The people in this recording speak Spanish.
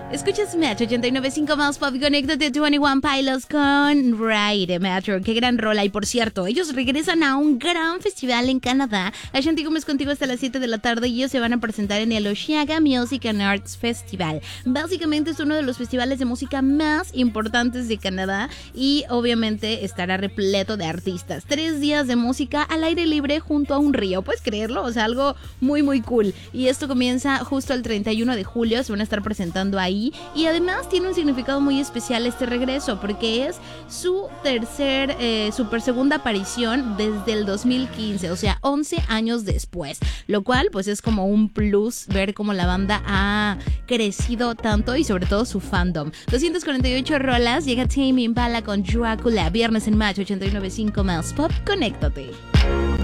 Escuchas Metro 89.5 más pop, conéctate 21 Pilots con Ride Metro, qué gran rola. Y por cierto, ellos regresan a un gran festival en Canadá. Ashanti Gómez contigo hasta las 7 de la tarde y ellos se van a presentar en el Osheaga Music and Arts Festival. Básicamente es uno de los festivales de música más importantes de Canadá y obviamente estará repleto de artistas. 3 días de música al aire libre junto a un río, ¿puedes creerlo? O sea, algo muy muy cool. Y esto comienza justo el 31 de julio, se van a estar presentando ahí. Y además tiene un significado muy especial este regreso porque es su super segunda aparición desde el 2015, o sea, 11 años después, lo cual pues es como un plus ver cómo la banda ha crecido tanto y sobre todo su fandom. 248 rolas, llega Tame Impala con Dracula, viernes en Match 89.5 más pop, conéctate.